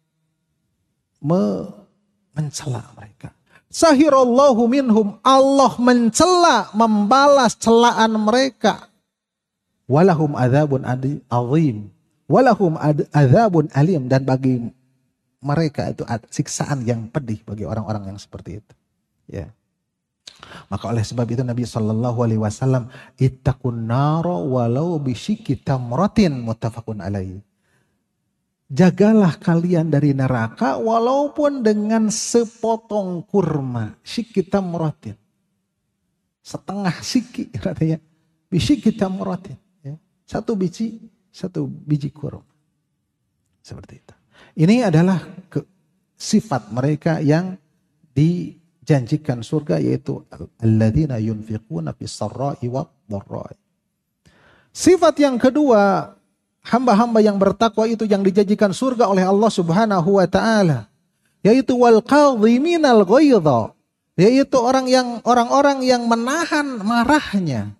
mencela mereka. Sahirallahu minhum, Allah mencela, membalas celaan mereka. Walahum adzabun azim, walahum adzabun alim, dan bagi mereka itu siksaan yang pedih bagi orang-orang yang seperti itu. Ya. Maka oleh sebab itu Nabi Shallallahu Alaihi Wasallam ittaqun nara walau bisyikki tamratin, muttafaqun alaihi. Jagalah kalian dari neraka walaupun dengan sepotong kurma, syikki tamratin, setengah siki artinya bisyikki tamratin. Satu biji kurma. Seperti itu. Ini adalah sifat mereka yang dijanjikan surga, yaitu alladzina yunfiquna fis sarra'i wad dharra'i. Sifat yang kedua, hamba-hamba yang bertakwa itu yang dijanjikan surga oleh Allah Subhanahu wa taala, yaitu wal qadhiminal ghaidha, yaitu orang-orang yang menahan marahnya.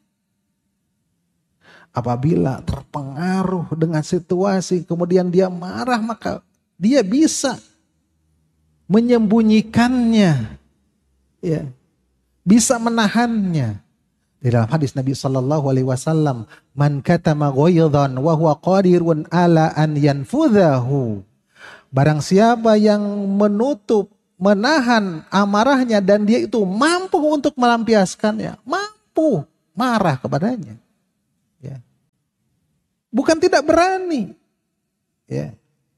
Apabila terpengaruh dengan situasi kemudian dia marah, maka dia bisa menyembunyikannya, ya, bisa menahannya. Di dalam hadis Nabi Shallallahu Alaihi Wasallam, man katama ghaidhan wa huwa qadirun ala an yanfudhahu. Barang siapa yang menahan amarahnya dan dia itu mampu untuk melampiaskannya, mampu marah kepadanya. Ya. Bukan tidak berani. Ya.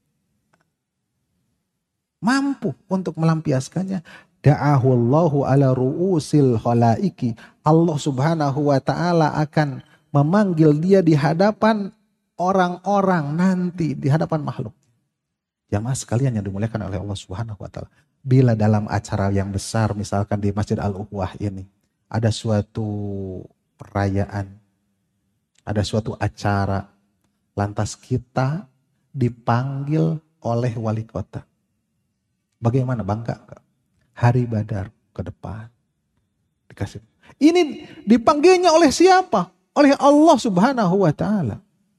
Mampu untuk melampiaskannya. Da'ahullahu ala ru'usil khalaiki. Allah subhanahu wa ta'ala akan memanggil dia di hadapan orang-orang nanti. Di hadapan makhluk. Jamaah sekalian yang dimuliakan oleh Allah subhanahu wa ta'ala. Bila dalam acara yang besar misalkan di Masjid Al-Ukhwah ini. Ada suatu perayaan. Ada suatu acara. Lantas kita dipanggil oleh wali kota. Bagaimana, bangga gak? Hari Badar ke depan. Dikasih. Ini dipanggilnya oleh siapa? Oleh Allah subhanahu wa ta'ala.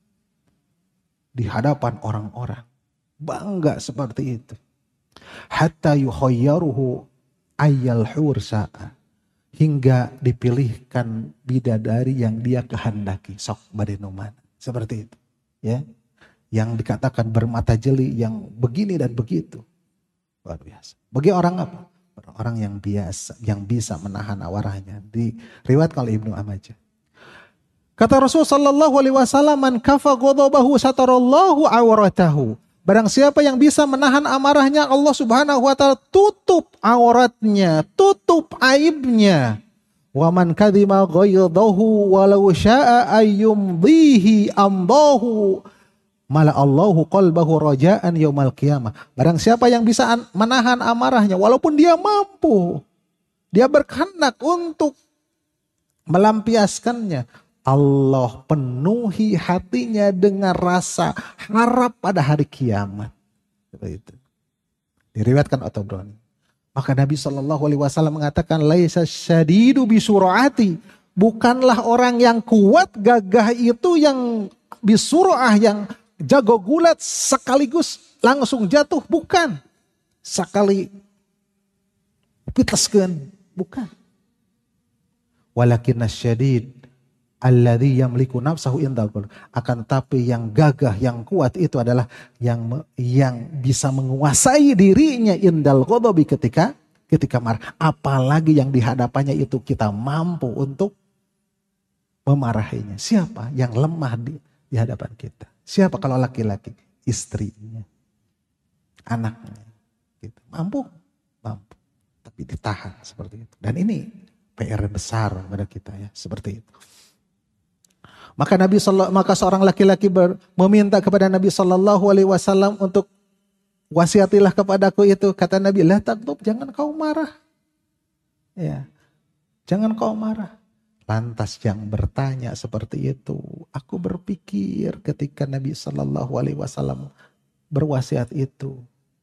Di hadapan orang-orang. Bangga seperti itu. Hatta yukhayyaruhu ayyal hursa'a. Hingga dipilihkan bidadari yang dia kehendaki. Sok badenoman. Seperti itu. Ya, yang dikatakan bermata jeli, yang begini dan begitu. Luar biasa. Bagi orang apa? Orang yang biasa, yang bisa menahan amarahnya. Diriwayatkan oleh Ibnu Amajah. Kata Rasul sallallahu alaihi wasallam, "Man kafa ghadabahu satarallahu awratahu." Barang siapa yang bisa menahan amarahnya, Allah Subhanahu wa taala tutup auratnya, tutup aibnya. Wa man kadhima ghaydahu walau syaa'a ayyumdhihi amdahu mala Allahu qalbahu raja'an yaumal qiyamah. Barang siapa yang bisa menahan amarahnya walaupun dia mampu, dia berkehendak untuk melampiaskannya, Allah penuhi hatinya dengan rasa harap pada hari kiamat. Seperti itu. Diriwayatkan At-Tabrani. Maka Nabi SAW mengatakan, laisa syadidu bisur'ati. Bukanlah orang yang kuat gagah itu yang bisur'ah, yang jago gulat sekaligus langsung jatuh. Bukan. Sekali piteskeun. Bukan. Walakinna syadid alladzi yamliku nafsahu indal qul. Akan tapi yang gagah, yang kuat itu adalah yang bisa menguasai dirinya indal ghadabi ketika marah. Apalagi yang dihadapannya itu kita mampu untuk memarahinya. Siapa yang lemah di hadapan kita? Siapa kalau laki-laki? Istrinya, anaknya. Gitu. Mampu. Tapi ditahan seperti itu. Dan ini PR besar pada kita ya, seperti itu. Maka seorang laki-laki meminta kepada Nabi SAW untuk wasiatilah kepadaku itu. Kata Nabi, la taghdab, jangan kau marah. Ya, jangan kau marah. Lantas yang bertanya seperti itu, aku berpikir ketika Nabi SAW berwasiat itu,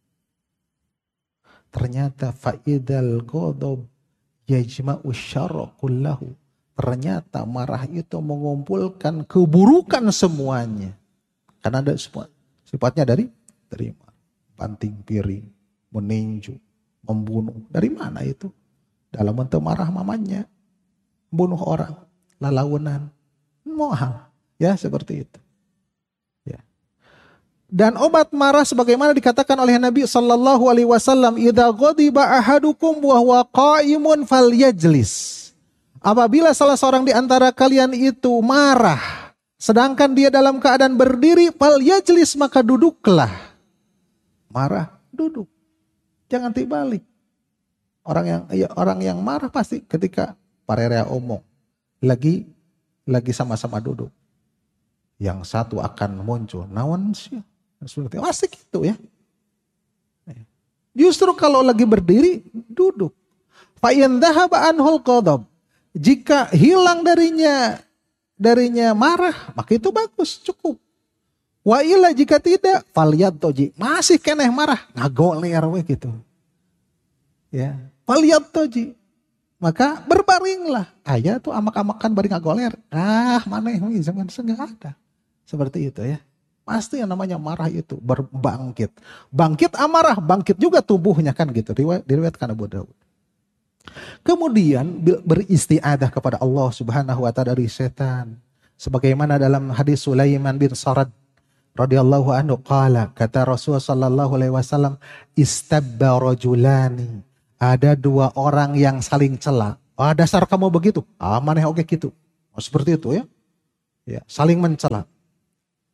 ternyata faidal ghadab yajma'u syarra kullahu. Ternyata marah itu mengumpulkan keburukan semuanya. Karena ada sifatnya dari banting piring, meninju, membunuh. Dari mana itu? Dalam bentuk marah mamanya. Bunuh orang, lalaunan, mohal. Ya seperti itu. Ya. Dan obat marah sebagaimana dikatakan oleh Nabi SAW. Idza ghadiba ahadukum wa huwa qa'imun falyajlis. Apabila salah seorang di antara kalian itu marah, sedangkan dia dalam keadaan berdiri, falyajlis, maka duduklah. Marah, duduk. Jangan terbalik. Orang yang marah pasti ketika parerea omong, lagi sama-sama duduk. Yang satu akan muncul, naon sih? Asik itu ya. Justru kalau lagi berdiri, duduk. Fa in dhahaba anhul ghadab. Jika hilang darinya marah, maka itu bagus, cukup. Wa illa jika tidak, falyadtoji, masih keneh marah, ngagoler we gitu. Ya, falyadtoji, maka berbaringlah. Aya tuh amak-amakan bari ngagoler. Maneh jangan ada. Seperti itu ya. Pasti yang namanya marah itu berbangkit. Bangkit amarah, bangkit juga tubuhnya kan gitu. Diriwayatkan Abu Dawud. Kemudian beristiadah kepada Allah Subhanahu wa taala dari setan. Sebagaimana dalam hadis Sulaiman bin Sarad radhiyallahu anhu qala, kata Rasul sallallahu alaihi wasallam, istabba rajulani. Ada dua orang yang saling cela. Dasar kamu begitu. Maneh oge gitu. Seperti itu ya. Ya, saling mencela.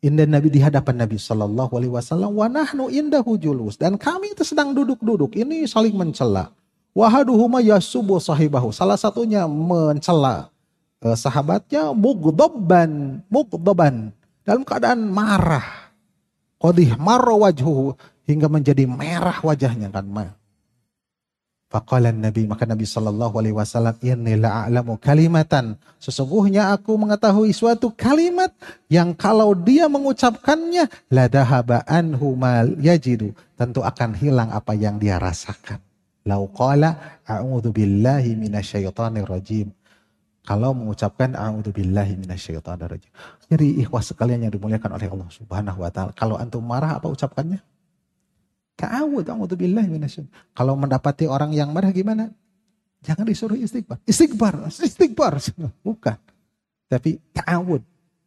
Indah Nabi di hadapan Nabi Shallallahu Alaihi Wasallam, wa nahnu indahu julus, dan kami itu sedang duduk-duduk, ini saling mencela. Wahaduhuma yasubu sahibahu, salah satunya mencela sahabatnya, mugdoban dalam keadaan marah, qadih marra wajhuhu, hingga menjadi merah wajahnya kan. Faqala Nabi, maka Nabi Shallallahu Alaihi Wasallam, inni la'alamu kalimatan, sesungguhnya aku mengetahui suatu kalimat yang kalau dia mengucapkannya, la dahaba anhu mal yajidu, tentu akan hilang apa yang dia rasakan. Lau qala a'udzu billahi minasyaitonir rajim, kalau mengucapkan a'udzu billahi minasyaitonir rajim. Jadi ikhwas sekalian yang dimuliakan oleh Allah Subhanahu wa taala, kalau antum marah apa ucapkannya? A'udzu billahi minasyaitonir. Kalau mendapati orang yang marah gimana? Jangan disuruh istighfar. Istighfar. Bukan. Tapi ta'awud.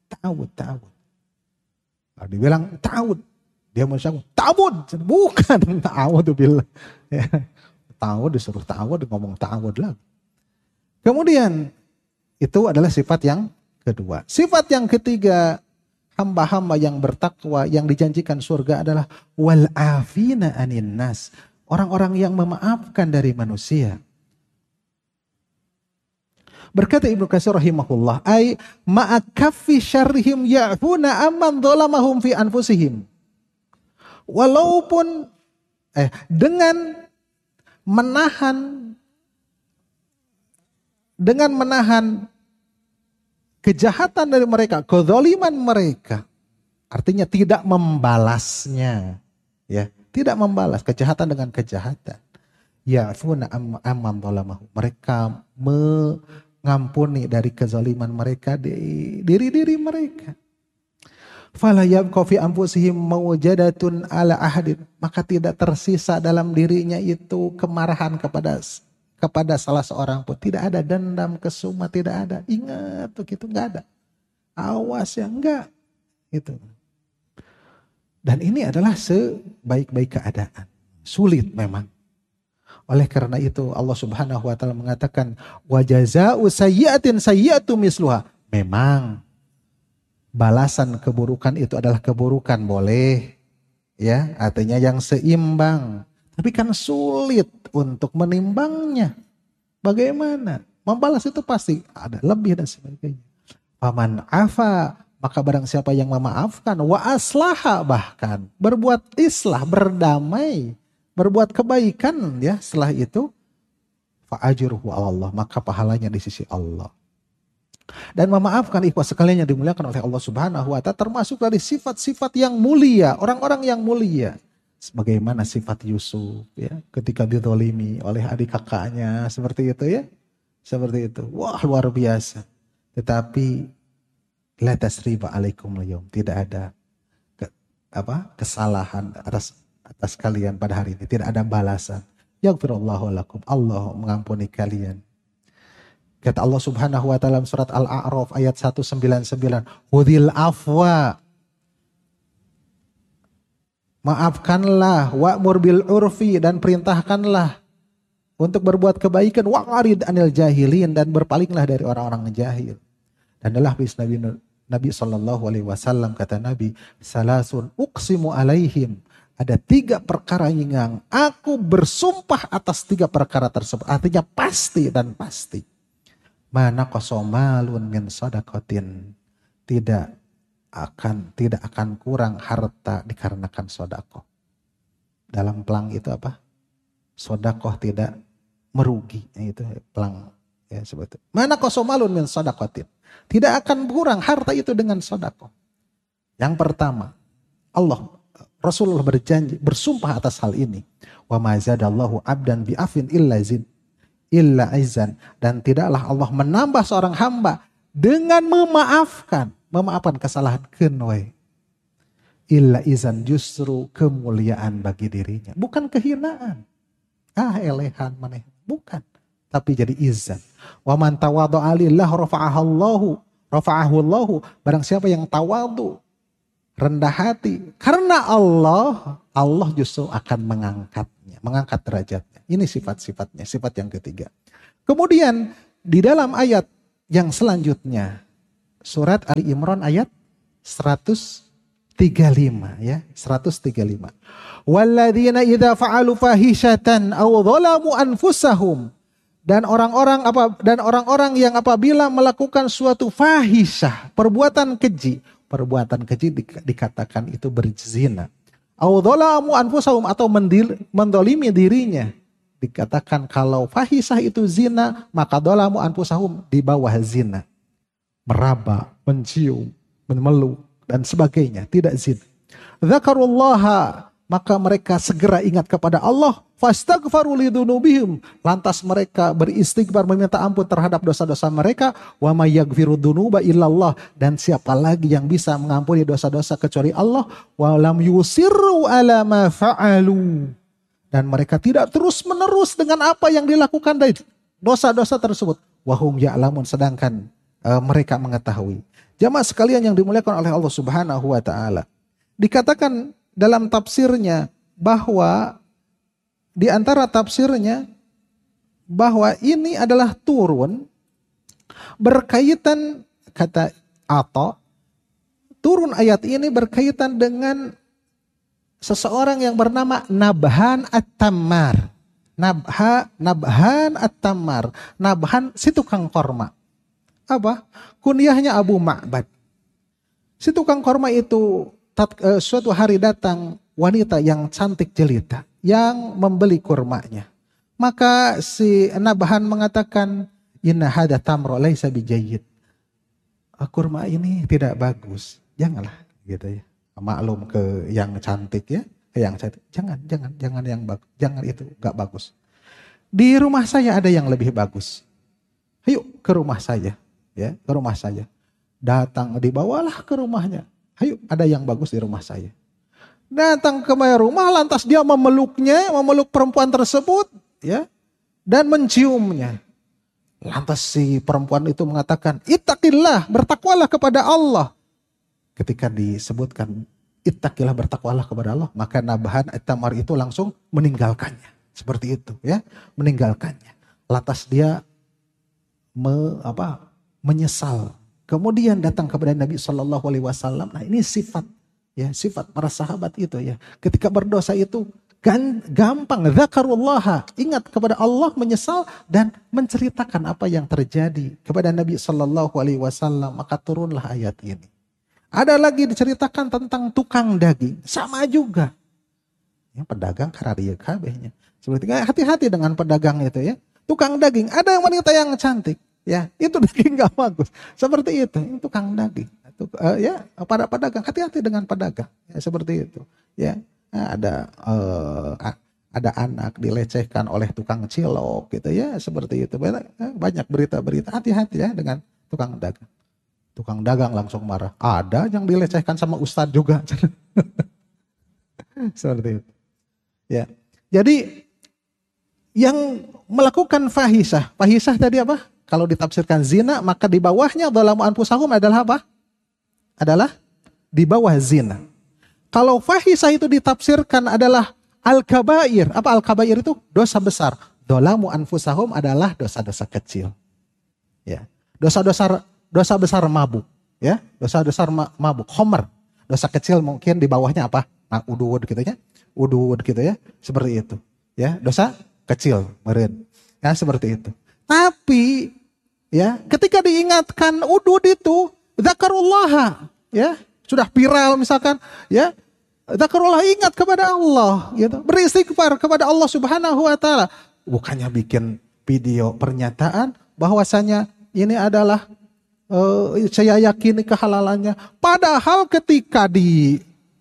Kalau dibilang ta'awud, dia mengucapkan ta'awud. Bukan ta'awud billah. Ya. Ta'awud disuruh ta'awud, ngomong ta'awud lagi. Kemudian itu adalah sifat yang kedua. Sifat yang ketiga, hamba-hamba yang bertakwa yang dijanjikan surga adalah wal afina anin nas, orang-orang yang memaafkan dari manusia. Berkata Ibnu Katsir rahimahullah, ai ma'akaffi syarrihim ya'funa amman dhalamahum fi anfusihim. Walaupun dengan menahan kejahatan dari mereka, kezaliman mereka, artinya tidak membalasnya, ya, tidak membalas kejahatan dengan kejahatan. Ya'funa amman dhalamahum, mereka mengampuni dari kezaliman mereka di diri-diri mereka. Fala yabqa fi anfusihim mawjadatun ala ahadin, maka tidak tersisa dalam dirinya itu kemarahan kepada salah seorang pun. Tidak ada dendam, kesuma, tidak ada. Ingat tuh gitu, enggak ada. Awas ya, enggak. Itu. Dan ini adalah sebaik-baik keadaan. Sulit memang. Oleh karena itu Allah Subhanahu wa taala mengatakan wa jazaa'u sayyi'atin sayyi'atu misluha. Memang balasan keburukan itu adalah keburukan, boleh ya, artinya yang seimbang, tapi kan sulit untuk menimbangnya. Bagaimana membalas itu? Pasti ada lebih dan sebagainya. Faman afa, maka barang siapa yang memaafkan, wa aslaha, bahkan berbuat islah, berdamai, berbuat kebaikan, ya, setelah itu fa ajruhu Allah, maka pahalanya di sisi Allah. Dan memaafkan ikhwas sekalian yang dimuliakan oleh Allah Subhanahu wa taala termasuk dari sifat-sifat yang mulia, orang-orang yang mulia. Sebagaimana sifat Yusuf, ya, ketika dizalimi oleh adik kakaknya, seperti itu ya. Seperti itu. Wah, luar biasa. Tetapi la tasriba alaikum al-yaum, tidak ada kesalahan atas kalian pada hari ini, tidak ada balasan. Yaghfirullahu lakum, Allah mengampuni kalian. Kata Allah Subhanahu wa taala surat Al-A'raf ayat 199, "Khudhil afwa." Maafkanlah, wa'mur bil urfi, dan perintahkanlah untuk berbuat kebaikan, wa'rid anil jahilin, dan berpalinglah dari orang-orang jahil. Dan adalah hadis Nabi sallallahu alaihi wasallam, kata Nabi, "Salasun uqsimu alaihim." Ada 3 perkara yang aku bersumpah atas 3 perkara tersebut. Artinya pasti dan pasti. Mana kosomalun min sodakotin, tidak akan kurang harta dikarenakan sodakoh. Dalam pelang itu apa? Sodakoh tidak merugi, itu pelang ya, sebetulnya. Mana kosomalun min sodakotin, tidak akan kurang harta itu dengan sodakoh. Yang pertama, Rasulullah bersumpah atas hal ini. Wa ma zadallahu abdan bi'afin illa izan, dan tidaklah Allah menambah seorang hamba dengan memaafkan kesalahan kenwe, illa izan, justru kemuliaan bagi dirinya, bukan kehinaan, elehan maneh, bukan, tapi jadi izan. Wa man tawadha'a lillah rafa'ahu Allahu, barang siapa yang tawadu, rendah hati karena Allah justru akan mengangkat derajatnya. Ini sifat-sifatnya, sifat yang ketiga. Kemudian di dalam ayat yang selanjutnya, surat Ali Imran ayat 100 135 ya, 135. Walladzina idza fa'alu fahishatan aw dzalamu anfusahum, dan orang-orang yang apabila melakukan suatu fahisyah, perbuatan keji dikatakan itu berzina. Aw dzalamu anfusahum, atau mendolimi dirinya, dikatakan kalau fahisyah itu zina, maka dzalamu anfusahum di bawah zina. Meraba, mencium, memeluk dan sebagainya, tidak zina. Dzakarullaha, maka mereka segera ingat kepada Allah, fastaghfaru lidunubihim, lantas mereka beristighfar meminta ampun terhadap dosa-dosa mereka, wa may yaghfiru dzunuba illallah, dan siapa lagi yang bisa mengampuni dosa-dosa kecuali Allah, wa lam yusirru ala ma fa'alu, dan mereka tidak terus-menerus dengan apa yang dilakukan dari dosa-dosa tersebut, wa hum ya'lamun, sedangkan mereka mengetahui. Jamaah sekalian yang dimuliakan oleh Allah Subhanahu wa taala, dikatakan dalam tafsirnya bahwa di antara tafsirnya bahwa ini adalah turun berkaitan, kata Atta, turun ayat ini berkaitan dengan seseorang yang bernama Nabhan At-Tammar. Nabhan At-Tammar. Nabhan si tukang korma. Apa? Kunyahnya Abu Ma'bad. Si tukang korma itu suatu hari datang wanita yang cantik jelita yang membeli kurmanya. Maka si Nabhan mengatakan, inna hadha tamro laisa bijayyid. Kurma ini tidak bagus. Janganlah, gitu ya. Maklum ke yang cantik ya, ke yang cantik. Jangan yang bagus. Jangan, itu enggak bagus. Di rumah saya ada yang lebih bagus. Ayo ke rumah saya, ya, ke rumah saya. Datang, dibawalah ke rumahnya. Ayo, ada yang bagus di rumah saya. Datang ke rumah, lantas dia memeluk perempuan tersebut, ya, dan menciumnya. Lantas si perempuan itu mengatakan, ittaqillah, bertakwalah kepada Allah. Ketika disebutkan ittaqillah, bertakwalah kepada Allah, maka Nabhan At-Tammar itu langsung meninggalkannya. Seperti itu, ya, meninggalkannya. Lantas dia menyesal. Kemudian datang kepada Nabi Shallallahu Alaihi Wasallam. Nah, ini sifat, ya, sifat para sahabat itu, ya. Ketika berdosa itu gampang, dzakarullaha, ingat kepada Allah, menyesal dan menceritakan apa yang terjadi kepada Nabi Shallallahu Alaihi Wasallam. Maka turunlah ayat ini. Ada lagi diceritakan tentang tukang daging, sama juga. Ya, pedagang kararia kabehnya. Seperti hati-hati dengan pedagang itu, ya. Tukang daging, ada wanita yang cantik. Ya, itu daging gak bagus. Seperti itu tukang daging. Ya, para pedagang, hati-hati dengan pedagang. Ya, seperti itu. Ya, ada anak dilecehkan oleh tukang cilok, gitu ya, seperti itu. Banyak berita-berita. Hati-hati ya dengan tukang dagang. Tukang dagang langsung marah. Ada yang dilecehkan sama ustadz juga. Seperti itu. Ya, jadi yang melakukan fahisyah tadi apa? Kalau ditafsirkan zina, maka di bawahnya dzalamu anfusahum adalah apa? Adalah di bawah zina. Kalau fahisyah itu ditafsirkan adalah al-kabair. Apa al-kabair itu? Dosa besar. Dzalamu anfusahum adalah dosa-dosa kecil. Ya. Dosa besar mabuk, ya. Dosa besar mabuk, khamr. Dosa kecil mungkin di bawahnya apa? Nah, udud gitu ya. Udud gitu ya. Seperti itu. Ya, dosa kecil, meureun. Ya, seperti itu. Tapi ya, ketika diingatkan udud itu dzakarullaha, ya, sudah viral misalkan, ya, dzakarullah, ingat kepada Allah, gitu. Beristighfar kepada Allah Subhanahu wa taala. Bukannya bikin video pernyataan bahwasanya ini adalah saya yakini kehalalannya. Padahal ketika di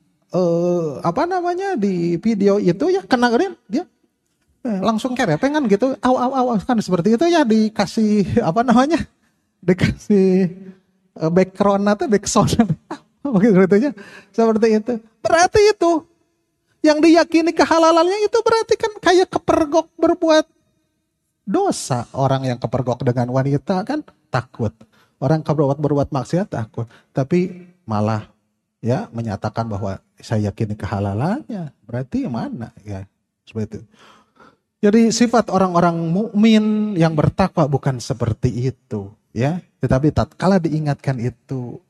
di video itu, ya, kena dia langsung kerepengan gitu, aw kan seperti itu, ya, dikasih dikasih background atau backsound begitu ya, seperti itu. Berarti itu yang diyakini kehalalannya itu berarti kan kayak kepergok berbuat dosa. Orang yang kepergok dengan wanita kan takut, orang berbuat maksiat takut, tapi malah, ya, menyatakan bahwa saya yakini kehalalannya, berarti mana, ya, seperti itu. Jadi sifat orang-orang mukmin yang bertakwa bukan seperti itu, ya. Tetapi tatkala diingatkan itu